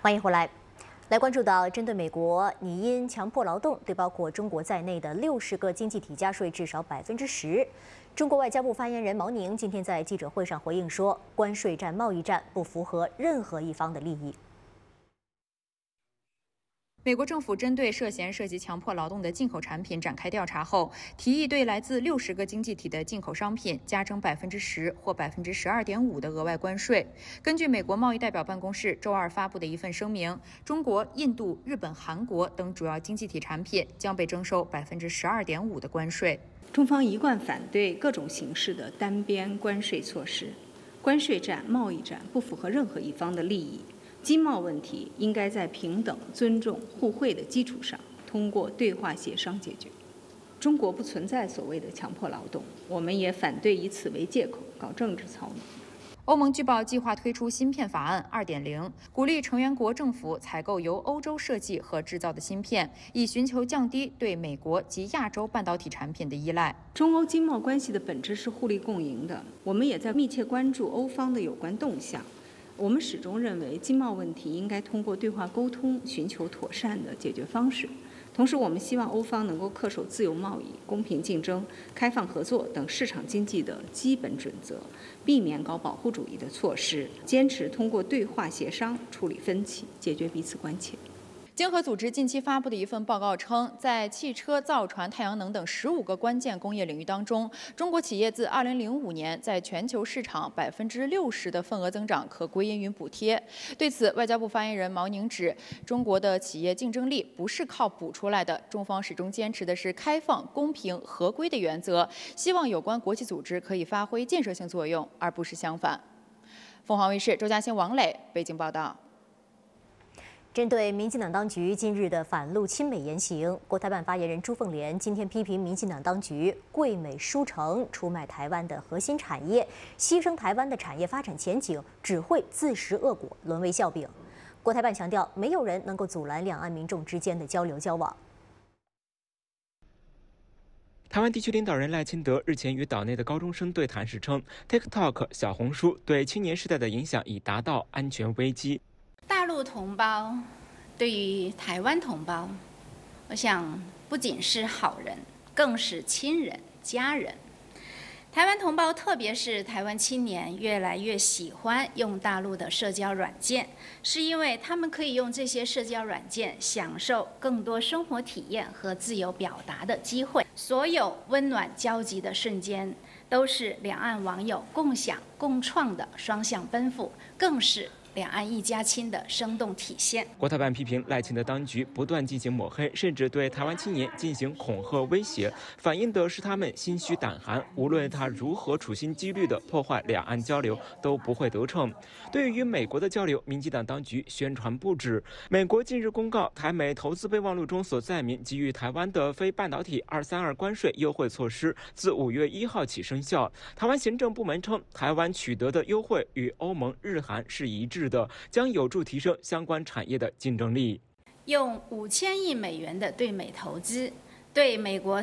欢迎回来。来关注到，针对美国拟因强迫劳动对包括中国在内的60个经济体加税至少10%，中国外交部发言人毛宁今天在记者会上回应说，关税战、贸易战不符合任何一方的利益。 美国政府针对涉嫌涉及强迫劳动的进口产品展开调查后，提议对来自60个经济体的进口商品加征10%或12.5%的额外关税。根据美国贸易代表办公室周二发布的一份声明，中国、印度、日本、韩国等主要经济体产品将被征收12.5%的关税。 中方一贯反对各种形式的单边关税措施，关税战、贸易战不符合任何一方的利益。 经贸问题应该在平等、尊重、互惠的基础上，通过对话协商解决。中国不存在所谓的强迫劳动，我们也反对以此为借口搞政治操弄。 欧盟据报计划推出芯片法案2.0，鼓励成员国政府采购由欧洲设计和制造的芯片，以寻求降低对美国及亚洲半导体产品的依赖。 中欧经贸关系的本质是互利共赢的，我们也在密切关注欧方的有关动向。 我们始终认为，经贸问题应该通过对话沟通寻求妥善的解决方式。同时，我们希望欧方能够恪守自由贸易、公平竞争、开放合作等市场经济的基本准则，避免搞保护主义的措施，坚持通过对话协商处理分歧，解决彼此关切。 经合组织近期发布的一份报告称，在汽车、造船、太阳能等15个关键工业领域当中，中国企业自2005年在全球市场60%的份额增长可归因于补贴。对此，外交部发言人毛宁指，中国的企业竞争力不是靠补出来的，中方始终坚持的是开放、公平、合规的原则，希望有关国际组织可以发挥建设性作用，而不是相反。凤凰卫视周嘉欣、王磊北京报道。 针对民进党当局近日的反陆亲美言行，国台办发言人朱凤莲今天批评民进党当局贵美书城，出卖台湾的核心产业，牺牲台湾的产业发展前景，只会自食恶果，沦为笑柄。国台办强调，没有人能够阻拦两岸民众之间的交流交往。 台湾地区领导人赖清德日前与岛内的高中生对谈时称 ，TikTok、小红书对青年世代的影响已达到安全危机。 大陆同胞对于台湾同胞，我想不仅是好人，更是亲人、家人。台湾同胞，特别是台湾青年，越来越喜欢用大陆的社交软件，是因为他们可以用这些社交软件享受更多生活体验和自由表达的机会。所有温暖交集的瞬间，都是两岸网友共享共创的双向奔赴，更是 两岸一家亲的生动体现。 国台办批评赖清德当局不断进行抹黑，甚至对台湾青年进行恐吓威胁，反映的是他们心虚胆寒。无论他如何处心积虑地破坏两岸交流，都不会得逞。对于与美国的交流，民进党当局宣传不止。美国近日公告，台美投资备忘录中所载明给予台湾的非半导体232关税优惠措施，自5月1号起生效。台湾行政部门称，台湾取得的优惠与欧盟、日韩是一致的，将有助提升相关产业的竞争力。 用5000亿美元的对美投资，对美国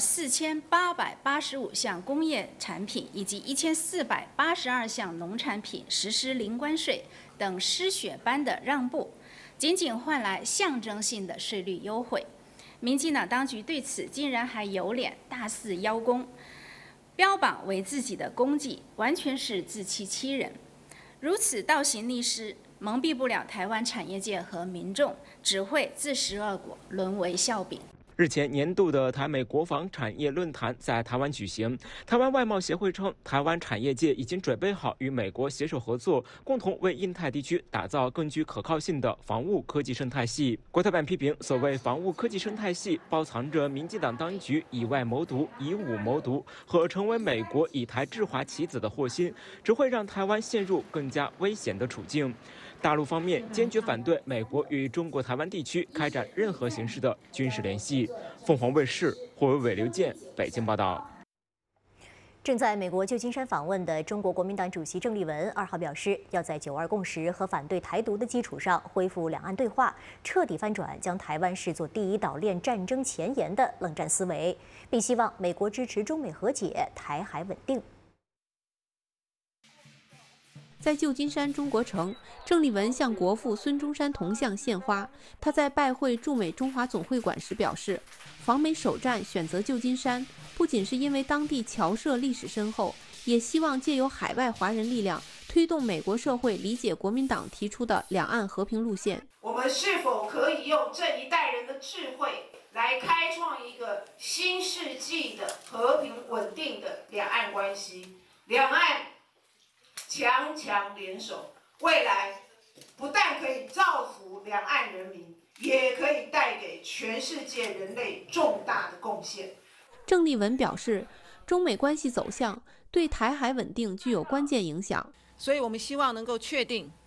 4885项工业产品以及1482项农产品实施零关税等失血般的让步，仅仅换来象征性的税率优惠。民进党当局对此竟然还有脸大肆邀功，标榜为自己的功绩，完全是自欺欺人。如此倒行逆施，蒙蔽不了台湾产业界和民众，只会自食恶果，沦为笑柄。 日前，年度的台美国防产业论坛在台湾举行。台湾外贸协会称，台湾产业界已经准备好与美国携手合作，共同为印太地区打造更具可靠性的防务科技生态系。国台办批评，所谓防务科技生态系，包藏着民进党当局以外谋独、以武谋独和成为美国以台制华棋子的祸心，只会让台湾陷入更加危险的处境。大陆方面坚决反对美国与中国台湾地区开展任何形式的军事联系。凤凰卫视霍维伟、刘健北京报道。 正在美国旧金山访问的中国国民党主席郑丽文2号表示，要在9·2共识和反对台独的基础上恢复两岸对话，彻底翻转将台湾视作第一岛链战争前沿的冷战思维，并希望美国支持中美和解、台海稳定。 在旧金山中国城，郑丽文向国父孙中山铜像献花。他在拜会驻美中华总会馆时表示，访美首站选择旧金山，不仅是因为当地侨社历史深厚，也希望借由海外华人力量，推动美国社会理解国民党提出的两岸和平路线。 我们是否可以用这一代人的智慧，来开创一个新世纪的和平稳定的两岸关系？两岸强强联手，未来不但可以造福两岸人民，也可以带给全世界人类重大的贡献。 郑丽文表示，中美关系走向对台海稳定具有关键影响， 所以我们希望能够确定